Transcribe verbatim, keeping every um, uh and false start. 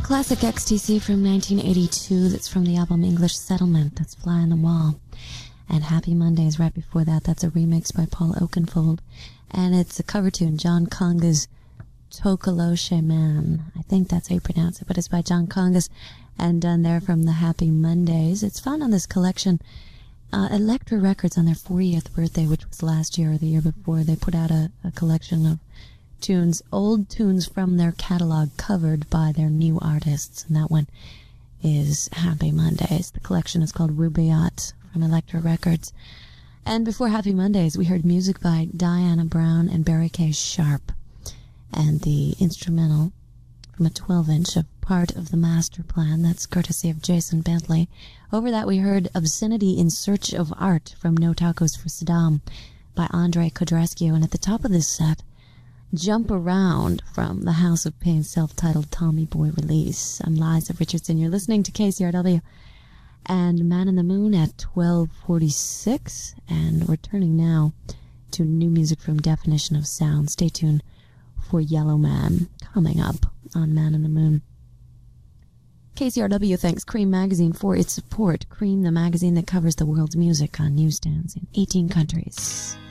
classic X T C from nineteen eighty-two that's from the album English Settlement. That's Fly on the Wall. And Happy Mondays right before that. That's a remix by Paul Oakenfold. And it's a cover tune, John Conga's Tokoloshe Man. I think that's how you pronounce it, but it's by John Congas and done there from the Happy Mondays. It's found on this collection, uh, Elektra Records, on their fortieth birthday, which was last year or the year before. They put out a, a collection of tunes, old tunes from their catalog covered by their new artists, and that one is Happy Mondays. The collection is called Rubaiyat from Elektra Records. And before Happy Mondays, we heard music by Diana Brown and Barry K. Sharp, and the instrumental from a twelve inch of Part of the Master Plan. That's courtesy of Jason Bentley. Over that, we heard Obscenity in Search of Art from No Tacos for Saddam by Andre Codrescu. And at the top of this set, Jump Around from the House of Pain self-titled Tommy Boy release. I'm Liza Richardson. You're listening to K C R W and Man in the Moon at twelve forty-six, and we're turning now to new music from Definition of Sound. Stay tuned for Yellow Man coming up on Man in the Moon. K C R W thanks Cream Magazine for its support. Cream, the magazine that covers the world's music on newsstands in eighteen countries.